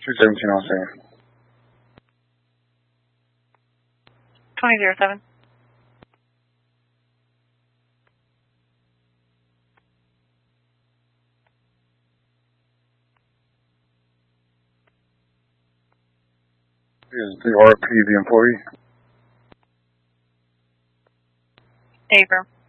217, I'll say. 2007. Is the RP the employee? Abram.